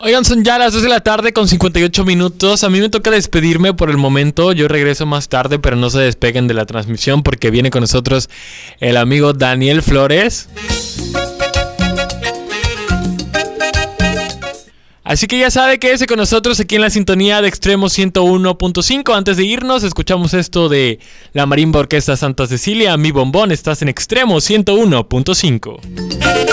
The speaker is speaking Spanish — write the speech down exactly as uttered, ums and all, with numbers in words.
Oigan, son ya las dos de la tarde con cincuenta y ocho minutos. A mí me toca despedirme por el momento. Yo regreso más tarde, pero no se despeguen de la transmisión porque viene con nosotros el amigo Daniel Flores. Así que ya sabe, quédese con nosotros aquí en la sintonía de Extremo ciento uno punto cinco. Antes de irnos, escuchamos esto de la Marimba Orquesta Santa Cecilia. Mi bombón, estás en Extremo ciento uno punto cinco.